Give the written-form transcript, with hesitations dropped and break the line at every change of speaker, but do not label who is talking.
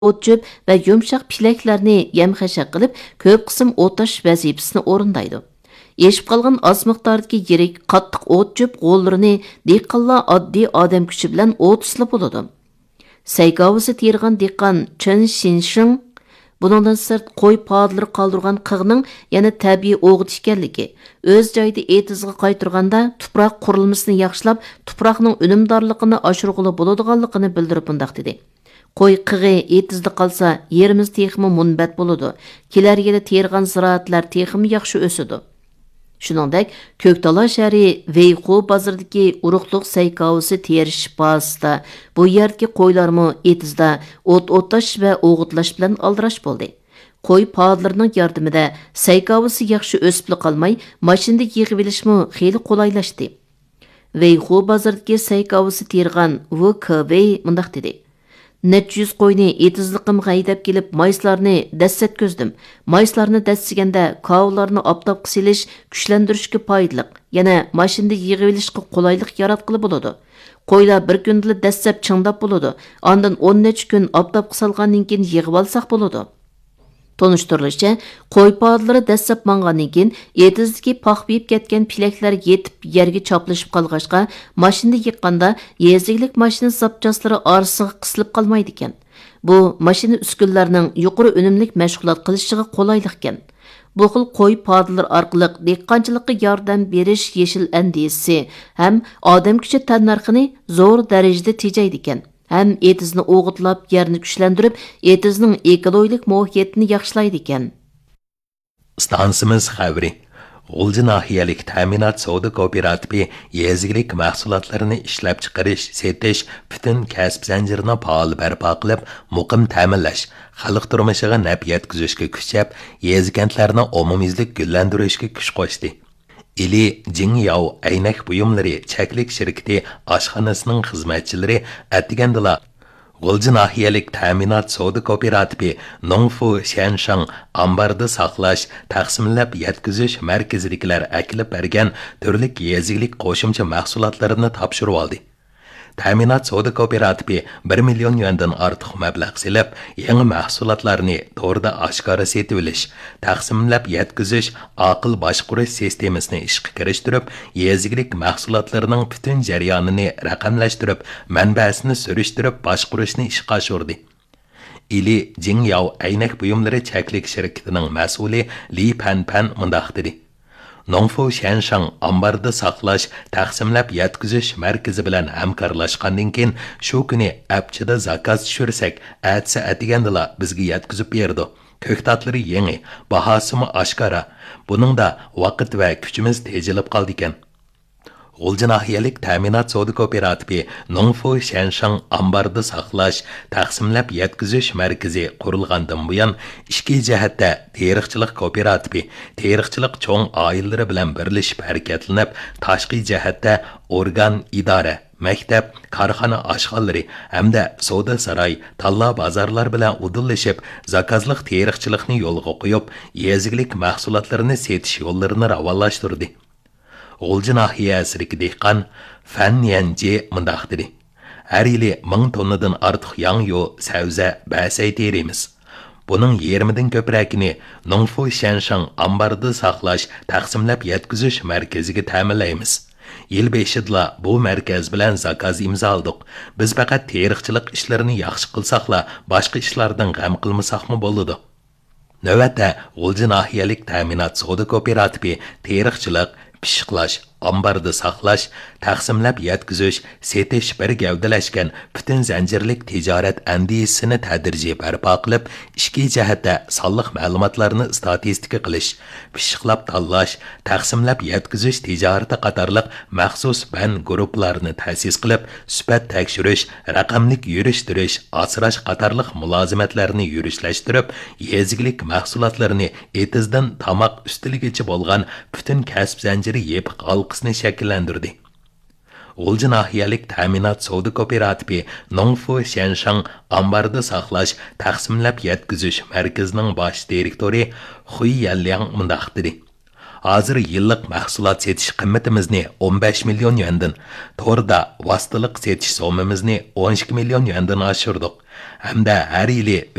o't-cho'p va yumshoq pilaklarni yem-xashak qilib, ko'p qism o'tash vazifasini o'rindaydi. Eshib qolgan oz miqdordagi yirik, qattiq o't-cho'p g'o'llarini dehqonlar oddiy odam kuchi bilan o't uslab bo'ladi. Saygavisi tergan dehqon Chen Xinsheng buningdan sirt qo'y podlari qoldirgan qig'ning yana tabiiy o'g'it ekanligi, o'z joyida etizga qaytirganda tuproq qurilmasini yaxshilab, tuproqning unumdorligini oshirg'ili bo'ladiganligini bildirib bundoq dedi. Qo'y qig'i etizda qolsa, yerimiz texmi munbat bo'ladi. Kelar yili tergan ziroatlar texmi yaxshi o'sidi. Shuningdek, Ko'ktala shahri Veyqu bozoridagi urug'liq saykavisi terish bazasida bu yerdagi qo'ylarmi etizda o't-o'tash va o'g'itlash bilan aldirash bo'ldi. Qo'y podlarining yordamida saykavisi yaxshi o'sib qolmay, mashinada yig'ib olishmi xeyli qulaylashdi. Veyqu bozoridagi saykavisi tergan VKV mundaq dedi. Net yüz qo'yni etizliqimga haydab kelib, mayslarni dassat ko'zdim. Mayslarni dassiganda kavlarni optopga silish kuchlantirishga foydali. Yana mashinada yig'ib olishga qulaylik yaratqili bo'ladi. Qo'ylar bir kunda dassab chingdab bo'ladi. Ondan 10 necha kun optopga salgandan keyin yig'ib olsak bo'ladi. Tonuştırılışça, qo'y podlari dassab mangandan keyin etizdagi paxbiyib ketgan pilaklar yetib yerga choplashib qolg'achqa, mashinada yiqqanda yeziglik mashina zapchaslari orasiga qisilib qolmaydi ekan. Bu mashina uskunlarining yuqori unumlik mashg'ulot qilishiga qulaylik ekan. Bu xil qo'y podlar orqali dehqonchilikqa yordam berish yeshil andisi ham odam kuchi tannarxini zo'r darajada tejaydi ekan. Hem etizni o'g'itlab, yerni kuchlantirib, etizning ekololik mohiyatini yaxshilaydi ekan.
Stansimiz xabari. G'ulji nahiyalik ta'minot savdo kooperativi yezilik mahsulotlarini ishlab chiqarish, setish, butun kasb zanjirini faol barpo qilib, muqim ta'minlash, xalq turmushiga naf yetkazishga kuchab, yezikantlarni umumiylik gullantirishga kuch qo'shdi. İli Jingyao aynak buyumlari cheklik shirkati oshxonasining xizmatchilari atgandila G'ulji nahiyalik ta'minot savdo kooperativi Nongfu Shanshan ambarda saqlash, taqsimlab yetkazish markazidagilar akilib bergan turli yeziklik qo'shimcha mahsulotlarini topshirib oldi. Ta'minot savdo kooperativi 1 million yuandan ortiq mablag' selib, yangi mahsulotlarni to'g'rida oshkora setib olish, taqsimlab yetkazish, aql boshqarish sistemasini ishga kirishtirib, yeziglik mahsulotlarining butun jarayonini raqamlashtirib, manbasini surishtirib, boshqarishni ishga oshirdi. İli Jingyao aynak buyumlari cheklik shirkatining mas'uli Li Panpan mundaq dedi. Nongfu Shanshan ambarda saqlash, taqsimlab yetkazish markazi bilan hamkorlashgandan keyin shu kuni apchida zakaz tushirsak, atsa atigandila bizga yetkazib berdi. Ko'ktatlari yangi, bahosimi oshkora. Buningda vaqt va kuchimiz tejilib qoldi ekan. G'ulji nahiyalik ta'minot savdo kooperativi Nongfu Shanshan ambarda saqlash, taqsimlab yetkazish markazi qurilgandan buyon ikki jihatda tarixchilik kooperativi, tarixchilik cho'ng oilalari bilan birlashib harakatlanib, tashqi jihatda organ, idora, maktab, korxona oshxonalari hamda savdo saroy, talla bozorlar bilan udillashib, zakazliq tarixchilikni yo'lga qo'yib, yeziglik mahsulotlarini setish yo'llarini ravonlashtirdi. G'ulji nahiyasidagi dehqon Fan Yanji mundaq dedi. Har yili 1000 tonnadan ortiq yangyo, savza, basay terimiz. Buning 20dan ko'pragini Nongfu Shanshan ambarda saqlash, taqsimlab yetkazish markaziga ta'minlaymiz. Yil 5-da bu markaz bilan zakaz imzoladik. Biz faqat tarixchilik ishlarini yaxshi qilsaqla, boshqa ishlardan g'am qilmasaqmi bo'ladi. Navbatda G'ulji nahiyalik ta'minot savdo kooperativi tarixchilik, pishiqlash, ambarda saqlash, taqsimlab yetkazish, setish bir gavdalashgan butun zanjirlik tijorat andisini tadrijiy barpo qilib, ikki jihatda sonliq ma'lumotlarni statistika qilish, pishiqlab tanlash, taqsimlab yetkazish tijorati qatorliq maxsus ban guruhlarni ta'sis qilib, sifat tekshirish, raqamlik yurishtirish, asrash qatorliq mulozimatlarni yurishlashtirib, yeziglik mahsulotlarini etizdan tamoq ustiligacha bo'lgan butun kasb zanjiri yepiq halqasini shakllantirdi. G'ulji nahiyalik ta'minot savdo kooperativi Nongfu Shanshan ambarda saqlash, taqsimlab yetkazish markazining bosh direktori Hui Yanliang mundaq dedi. hozir yillik mahsulot setish qimmatimizni 15 million yuandan, to'rda vositalik setish somimizni 12 million yuandan oshirdik. Hamda har yili